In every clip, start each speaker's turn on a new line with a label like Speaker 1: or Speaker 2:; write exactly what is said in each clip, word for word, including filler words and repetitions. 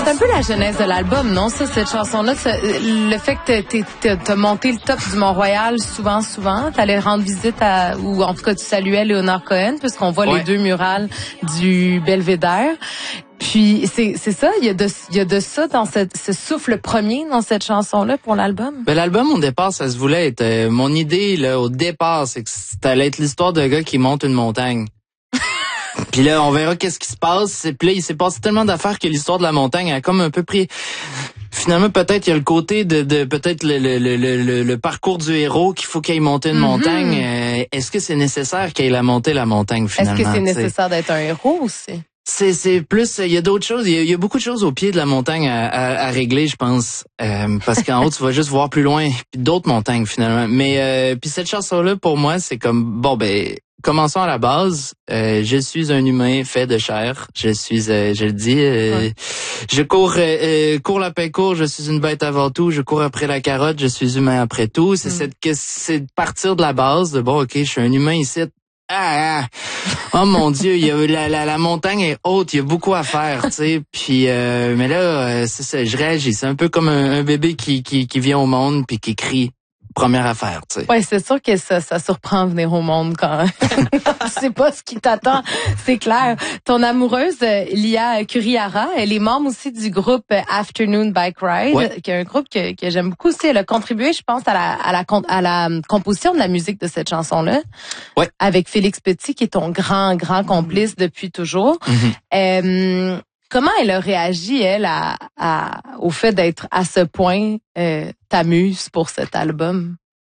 Speaker 1: C'est un peu la genèse de l'album, non? Ça, cette chanson-là, le fait que t'es, t'es, t'as monté le top du Mont-Royal souvent, souvent, t'allais rendre visite à, ou en tout cas tu saluais Léonard Cohen, puisqu'on voit ouais. les deux murales du Belvédère. Puis c'est c'est ça, il y a de il y a de ça dans cette ce souffle premier dans cette chanson-là pour l'album.
Speaker 2: Ben l'album au départ ça se voulait être euh, mon idée là au départ c'est que ça allait être l'histoire d'un gars qui monte une montagne. Puis là on verra qu'est-ce qui se passe. Puis là il s'est passé tellement d'affaires que l'histoire de la montagne a comme un peu pris. Finalement peut-être il y a le côté de de peut-être le le le le, le parcours du héros qu'il faut qu'il aille monter une mm-hmm. montagne. Euh, est-ce que c'est nécessaire qu'il aille monter la montagne finalement?
Speaker 1: Est-ce que c'est
Speaker 2: t'sais?
Speaker 1: nécessaire d'être un héros aussi?
Speaker 2: C'est c'est plus il y a d'autres choses, il y a, il y a beaucoup de choses au pied de la montagne à, à, à régler, je pense, euh, parce qu'en haut tu vas juste voir plus loin, puis d'autres montagnes finalement. Mais euh, puis cette chanson là pour moi c'est comme bon ben commençons à la base. Euh, je suis un humain fait de chair. Je suis, euh, je le dis, euh, ouais. je cours, euh, euh, cours la paix court. Je suis une bête avant tout. Je cours après la carotte. Je suis humain après tout. C'est mm. cette que c'est de partir de la base de bon ok je suis un humain ici. Ah, ah. Oh mon Dieu, il y a la, la la montagne est haute, il y a beaucoup à faire, tu sais. Puis euh, mais là, euh, c'est ça, je réagis. C'est un peu comme un, un bébé qui qui qui vient au monde puis qui crie. Première affaire, tu sais.
Speaker 1: Ouais, c'est sûr que ça, ça surprend venir au monde quand tu sais pas ce qui t'attend, c'est clair. Ton amoureuse, Lia Kuriara, elle est membre aussi du groupe Afternoon Bike Ride, ouais. qui est un groupe que, que j'aime beaucoup aussi. Elle a contribué, je pense, à la, à la, à la composition de la musique de cette chanson-là.
Speaker 2: Ouais.
Speaker 1: Avec Félix Petit, qui est ton grand, grand complice depuis toujours. Mm-hmm. Euh, Comment elle a réagi, elle, à, à, au fait d'être à ce point euh, ta muse pour cet album?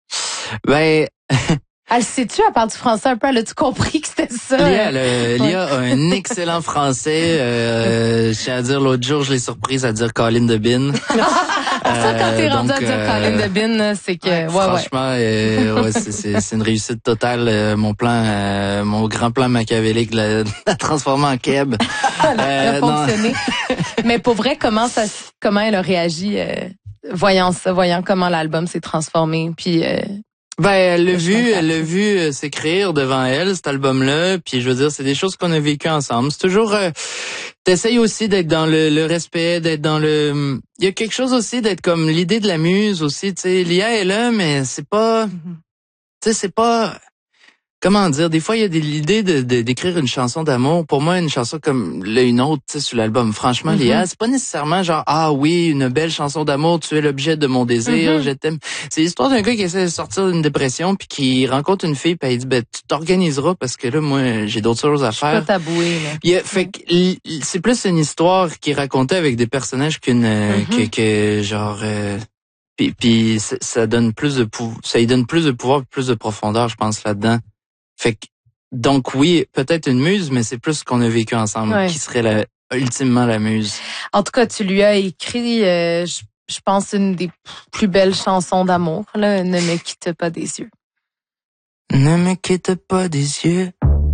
Speaker 2: Ben...
Speaker 1: Elle sait-tu, à part du français un peu, elle a-tu compris que c'était ça?
Speaker 2: Lia, le, Lia a un excellent français. Euh, je tiens à dire, l'autre jour, je l'ai surprise à dire Colin de Bin.
Speaker 1: Ça, quand t'es rendu donc, à dire euh, Colin de Bin, c'est que... Ouais,
Speaker 2: franchement,
Speaker 1: ouais.
Speaker 2: Euh, ouais, c'est, c'est, c'est une réussite totale. Euh, mon plan, euh, mon grand plan machiavélique, la, la transformer en Keb.
Speaker 1: euh, a fonctionné. Mais pour vrai, comment ça, comment elle a réagi, euh, voyant ça, voyant comment l'album s'est transformé, puis... Euh,
Speaker 2: Ben, elle l'a vu, elle l'a vu euh, s'écrire devant elle, cet album-là, puis je veux dire, c'est des choses qu'on a vécues ensemble. C'est toujours, euh, t'essayes aussi d'être dans le, le respect, d'être dans le... Il y a quelque chose aussi d'être comme l'idée de la muse aussi, tu sais, Lia est là, mais c'est pas... Tu sais, c'est pas... Comment dire, des fois il y a des l'idée de, de d'écrire une chanson d'amour. Pour moi, une chanson comme là, une autre, tu sais, sur l'album, franchement, mm-hmm. Lia, c'est pas nécessairement genre ah oui, une belle chanson d'amour, tu es l'objet de mon désir, mm-hmm. je t'aime. C'est l'histoire d'un gars qui essaie de sortir d'une dépression puis qui rencontre une fille puis il dit ben tu t'organiseras parce que là moi j'ai d'autres choses à faire.
Speaker 1: C'est pas taboué là.
Speaker 2: Puis, fait que c'est plus une histoire qui est racontée avec des personnages qu'une mm-hmm. que, que genre euh, puis puis ça, ça donne plus de pou- ça lui donne plus de pouvoir, plus de profondeur, je pense là-dedans. Fait que, donc oui, peut-être une muse, mais c'est plus ce qu'on a vécu ensemble ouais. qui serait la, ultimement la muse.
Speaker 1: En tout cas, tu lui as écrit, euh, je, je pense, une des plus belles chansons d'amour, là, Ne me quitte pas des yeux.
Speaker 2: Ne me quitte pas des yeux.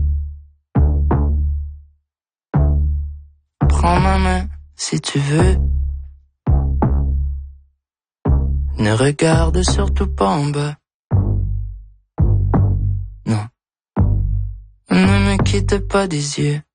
Speaker 2: Prends ma main si tu veux. Ne regarde surtout pas en bas. Non. Ne me quitte pas des yeux.